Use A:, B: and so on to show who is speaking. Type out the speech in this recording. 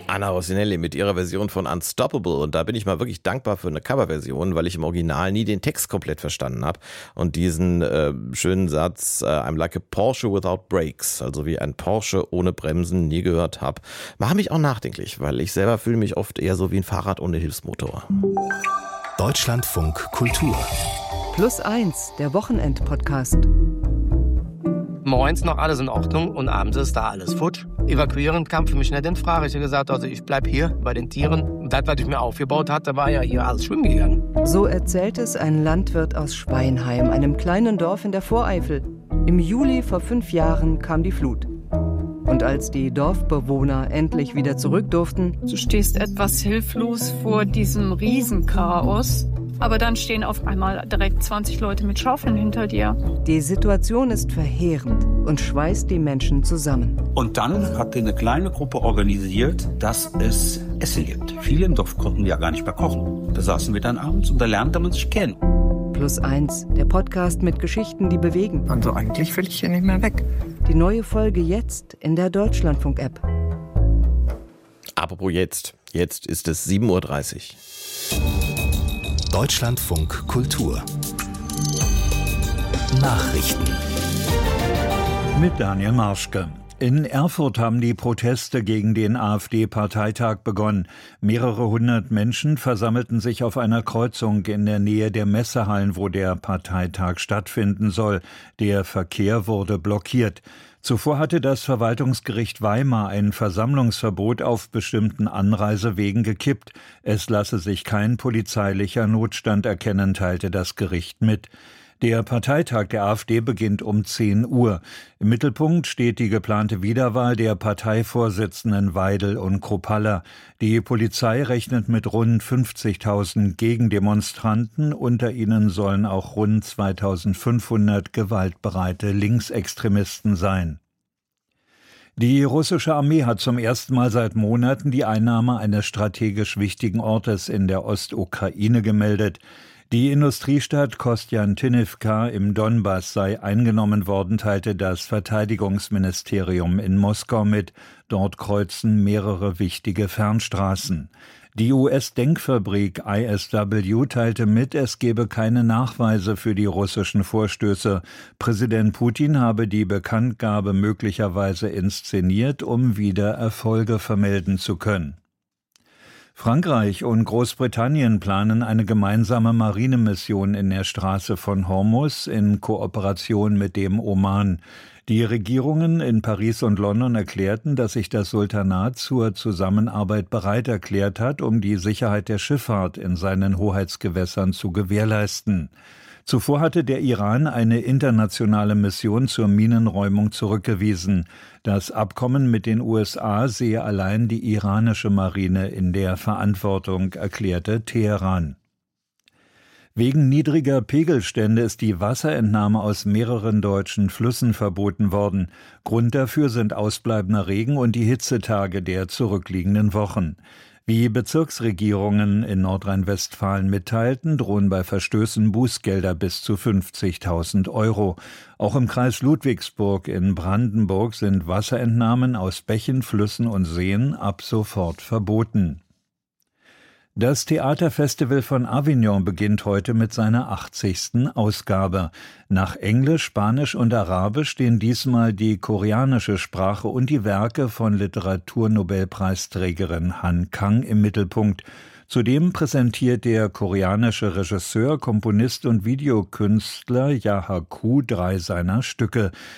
A: Anna Rossinelli mit ihrer Version von Unstoppable. Und da bin ich mal wirklich dankbar für eine Coverversion, weil ich im Original nie den Text komplett verstanden habe. Und diesen schönen Satz, I'm like a Porsche without brakes, also wie ein Porsche ohne Bremsen, nie gehört habe, mache mich auch nachdenklich, weil ich selber fühle mich oft eher so wie ein Fahrrad ohne Hilfsmotor.
B: Deutschlandfunk Kultur.
C: +1, der Wochenend-Podcast.
D: Morgens noch alles in Ordnung und abends ist da alles futsch. Evakuieren kam für mich nicht in Frage. Ich habe gesagt, also ich bleib hier bei den Tieren. Und das, was ich mir aufgebaut hatte, war ja hier alles schwimmen gegangen.
C: So erzählt es ein Landwirt aus Schweinheim, einem kleinen Dorf in der Voreifel. Im Juli vor 5 Jahren kam die Flut. Und als die Dorfbewohner endlich wieder zurück durften...
E: Du stehst etwas hilflos vor diesem Riesenchaos. Aber dann stehen auf einmal direkt 20 Leute mit Schaufeln hinter dir.
C: Die Situation ist verheerend und schweißt die Menschen zusammen.
F: Und dann hat eine kleine Gruppe organisiert, dass es Essen gibt. Viele im Dorf konnten ja gar nicht mehr kochen. Da saßen wir dann abends und da lernte man sich kennen.
C: +1, der Podcast mit Geschichten, die bewegen.
G: Also eigentlich will ich hier nicht mehr weg.
C: Die neue Folge jetzt in der Deutschlandfunk-App.
A: Apropos jetzt. Jetzt ist es 7:30 Uhr.
B: Deutschlandfunk Kultur. Nachrichten.
H: Mit Daniel Marschke. In Erfurt haben die Proteste gegen den AfD-Parteitag begonnen. Mehrere hundert Menschen versammelten sich auf einer Kreuzung in der Nähe der Messehallen, wo der Parteitag stattfinden soll. Der Verkehr wurde blockiert. Zuvor hatte das Verwaltungsgericht Weimar ein Versammlungsverbot auf bestimmten Anreisewegen gekippt. Es lasse sich kein polizeilicher Notstand erkennen, teilte das Gericht mit. Der Parteitag der AfD beginnt um 10 Uhr. Im Mittelpunkt steht die geplante Wiederwahl der Parteivorsitzenden Weidel und Kruppalla. Die Polizei rechnet mit rund 50.000 Gegendemonstranten. Unter ihnen sollen auch rund 2.500 gewaltbereite Linksextremisten sein. Die russische Armee hat zum ersten Mal seit Monaten die Einnahme eines strategisch wichtigen Ortes in der Ostukraine gemeldet. Die Industriestadt Kostjantinivka im Donbass sei eingenommen worden, teilte das Verteidigungsministerium in Moskau mit. Dort kreuzen mehrere wichtige Fernstraßen. Die US-Denkfabrik ISW teilte mit, es gebe keine Nachweise für die russischen Vorstöße. Präsident Putin habe die Bekanntgabe möglicherweise inszeniert, um wieder Erfolge vermelden zu können. Frankreich und Großbritannien planen eine gemeinsame Marinemission in der Straße von Hormuz in Kooperation mit dem Oman. Die Regierungen in Paris und London erklärten, dass sich das Sultanat zur Zusammenarbeit bereit erklärt hat, um die Sicherheit der Schifffahrt in seinen Hoheitsgewässern zu gewährleisten. Zuvor hatte der Iran eine internationale Mission zur Minenräumung zurückgewiesen. Das Abkommen mit den USA sehe allein die iranische Marine in der Verantwortung, erklärte Teheran. Wegen niedriger Pegelstände ist die Wasserentnahme aus mehreren deutschen Flüssen verboten worden. Grund dafür sind ausbleibender Regen und die Hitzetage der zurückliegenden Wochen. Wie Bezirksregierungen in Nordrhein-Westfalen mitteilten, drohen bei Verstößen Bußgelder bis zu 50.000 €. Auch im Kreis Ludwigsburg in Brandenburg sind Wasserentnahmen aus Bächen, Flüssen und Seen ab sofort verboten. Das Theaterfestival von Avignon beginnt heute mit seiner 80. Ausgabe. Nach Englisch, Spanisch und Arabisch stehen diesmal die koreanische Sprache und die Werke von Literaturnobelpreisträgerin Han Kang im Mittelpunkt. Zudem präsentiert der koreanische Regisseur, Komponist und Videokünstler Ja Ha-ku 3 seiner Stücke.